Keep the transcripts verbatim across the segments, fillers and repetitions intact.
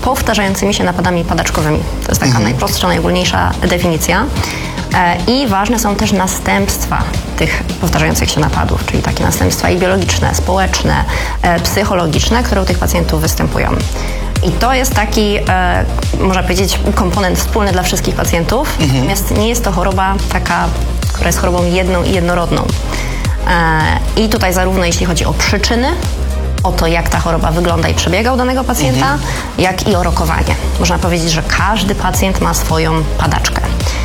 powtarzającymi się napadami padaczkowymi. To jest taka Mhm. najprostsza, najogólniejsza definicja. I ważne są też następstwa tych powtarzających się napadów, czyli takie następstwa i biologiczne, społeczne, psychologiczne, które u tych pacjentów występują. I to jest taki, e, można powiedzieć, komponent wspólny dla wszystkich pacjentów, mhm. natomiast nie jest to choroba taka, która jest chorobą jedną i jednorodną. E, I tutaj zarówno jeśli chodzi o przyczyny, o to, jak ta choroba wygląda i przebiega u danego pacjenta, mhm. jak i o rokowanie. Można powiedzieć, że każdy pacjent ma swoją padaczkę.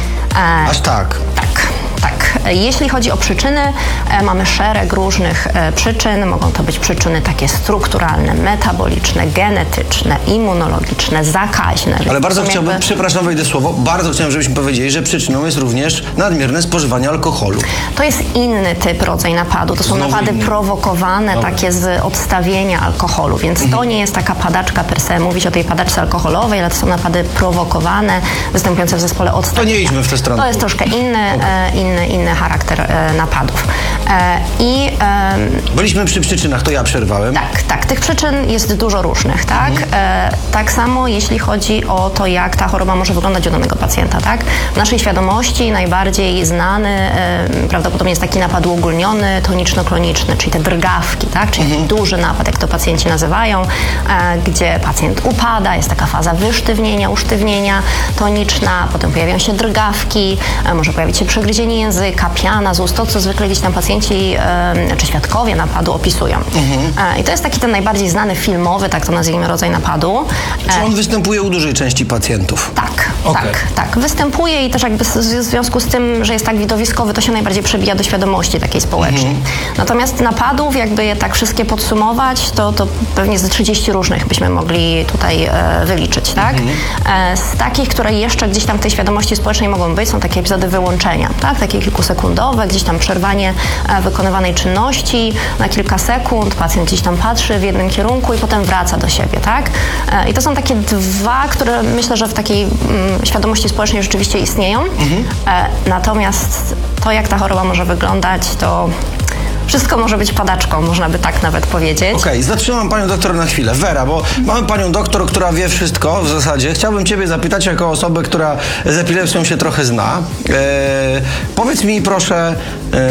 E, Aż tak? Tak. Tak. Jeśli chodzi o przyczyny, e, mamy szereg różnych e, przyczyn. Mogą to być przyczyny takie strukturalne, metaboliczne, genetyczne, immunologiczne, zakaźne. Ale bardzo chciałbym, jakby... przepraszam, wejdę słowo, bardzo chciałem, żebyśmy powiedzieli, że przyczyną jest również nadmierne spożywanie alkoholu. To jest inny typ, rodzaj napadu. To są Znowu napady inny. prowokowane, Dobra. takie z odstawienia alkoholu, więc mhm. to nie jest taka padaczka per se. Mówić o tej padaczce alkoholowej, ale to są napady prowokowane, występujące w zespole odstawienia. To nie idźmy w tę stronę. To jest troszkę inny, e, inny, inny charakter e, napadów. E, I e, byliśmy przy przyczynach, to ja przerwałem. Tak, tak. Tych przyczyn jest dużo różnych, tak? Mhm. E, tak samo jeśli chodzi o to, jak ta choroba może wyglądać u danego pacjenta, tak? W naszej świadomości najbardziej znany e, prawdopodobnie jest taki napad uogólniony, toniczno-kloniczny, czyli te drgawki, tak? Czyli mhm. duży napad, jak to pacjenci nazywają, e, gdzie pacjent upada, jest taka faza wysztywnienia, usztywnienia toniczna, potem pojawiają się drgawki, e, może pojawić się przegryzienie języka, piana z ust, to co zwykle gdzieś tam pacjenci e, czy świadkowie napadu opisują. Mhm. E, I to jest taki ten najbardziej znany filmowy, tak to nazwijmy, rodzaj napadu. Czy on występuje u dużej części pacjentów? Tak, okay. tak, tak. Występuje i też jakby w związku z tym, że jest tak widowiskowy, to się najbardziej przebija do świadomości takiej społecznej. Mhm. Natomiast napadów, jakby je tak wszystkie podsumować, to, to pewnie ze trzydzieści różnych byśmy mogli tutaj e, wyliczyć, tak? Mhm. E, z takich, które jeszcze gdzieś tam w tej świadomości społecznej mogą być, są takie epizody wyłączenia, tak? Takie kilkusekundowe, gdzieś tam przerwanie e, wykonywanej czynności na kilka sekund, pacjent gdzieś tam patrzy w jednym kierunku i potem wraca do siebie, tak? E, I to są takie dwa, które myślę, że w takiej mm, świadomości społecznej rzeczywiście istnieją. Mhm. E, natomiast to, jak ta choroba może wyglądać, to wszystko może być padaczką, można by tak nawet powiedzieć. Okej, okay, zatrzymam panią doktor na chwilę. Wera, bo mamy panią doktor, która wie wszystko w zasadzie. Chciałbym ciebie zapytać jako osobę, która z epilepsją się trochę zna. E, powiedz mi proszę, e,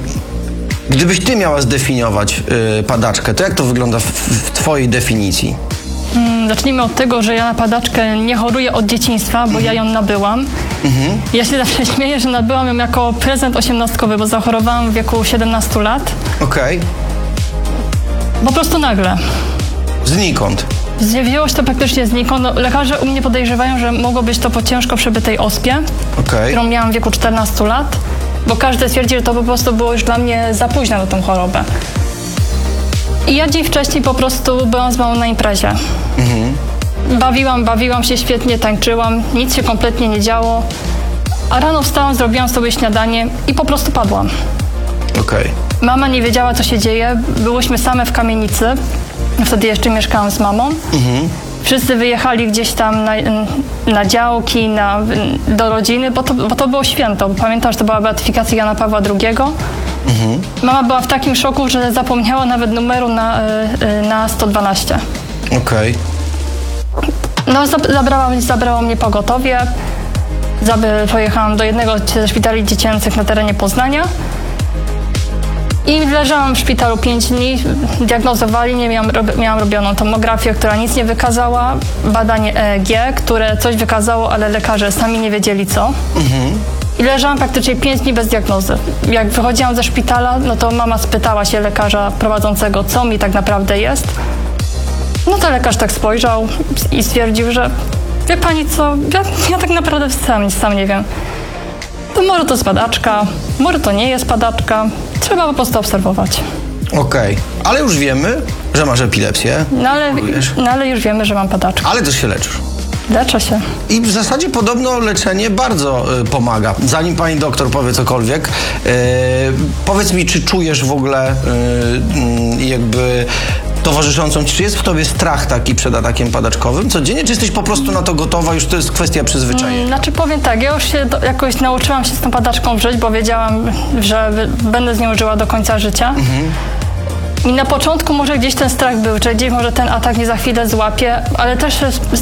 gdybyś ty miała zdefiniować e, padaczkę, to jak to wygląda w, w twojej definicji? Hmm, zacznijmy od tego, że ja na padaczkę nie choruję od dzieciństwa, bo mhm. ja ją nabyłam. Mhm. Ja się zawsze śmieję, że nabyłam ją jako prezent osiemnastkowy, bo zachorowałam w wieku siedemnastu lat. Okej. Okay. Po prostu nagle. Znikąd? Wzięło się to praktycznie znikąd. No, lekarze u mnie podejrzewają, że mogło być to po ciężko przebytej ospie, okay. którą miałam w wieku czternastu lat, bo każdy twierdzi, że to po prostu było już dla mnie za późno na tą chorobę. I ja dzień wcześniej po prostu byłam z mamą na imprezie. Mhm. Bawiłam, bawiłam się świetnie, tańczyłam, nic się kompletnie nie działo. A rano wstałam, zrobiłam sobie śniadanie i po prostu padłam. Okej. Okay. Mama nie wiedziała, co się dzieje. Byłyśmy same w kamienicy. Wtedy jeszcze mieszkałam z mamą. Mhm. Wszyscy wyjechali gdzieś tam na, na działki, na, do rodziny, bo to, bo to było święto. Pamiętam, że to była beatyfikacja Jana Pawła drugiego. Mhm. Mama była w takim szoku, że zapomniała nawet numeru na, na sto dwanaście. Okej. Okay. No, zabrała, zabrało mnie pogotowie. Pojechałam do jednego ze szpitali dziecięcych na terenie Poznania. I leżałam w szpitalu pięć dni, diagnozowali mnie, miałam, miałam robioną tomografię, która nic nie wykazała, badanie E E G, które coś wykazało, ale lekarze sami nie wiedzieli co. Mhm. I leżałam praktycznie pięć dni bez diagnozy. Jak wychodziłam ze szpitala, no to mama spytała się lekarza prowadzącego, co mi tak naprawdę jest. No to lekarz tak spojrzał i stwierdził, że wie pani co, ja, ja tak naprawdę sam, sam nie wiem. To może to jest padaczka, może to nie jest padaczka. Trzeba po prostu obserwować. Okej, okay. Ale już wiemy, że masz epilepsję. No ale, no ale już wiemy, że mam padaczkę. Ale też się leczysz. Leczę się. I w zasadzie podobno leczenie bardzo y, pomaga. Zanim pani doktor powie cokolwiek, y, powiedz mi, czy czujesz w ogóle y, y, jakby towarzyszącą ci, czy jest w tobie strach taki przed atakiem padaczkowym codziennie, czy jesteś po prostu na to gotowa, już to jest kwestia przyzwyczajenia? Znaczy powiem tak, ja już się do, jakoś nauczyłam się z tą padaczką żyć, bo wiedziałam, że będę z nią żyła do końca życia. Mhm. I na początku może gdzieś ten strach był, że gdzieś może ten atak mnie za chwilę złapie, ale też